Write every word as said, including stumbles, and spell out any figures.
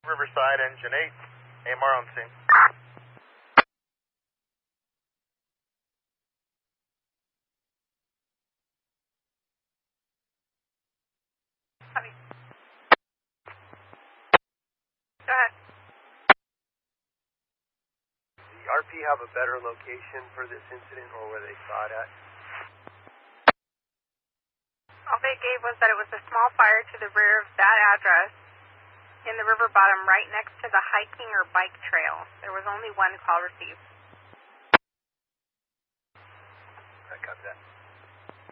Riverside, engine eight, A M R on scene. Honey. Go ahead. Did the R P have a better location for this incident, or where they saw it at? All they gave was that it was a small fire to the rear of that address in the river bottom right next to the hiking or bike trail. There was only one call received. I got that.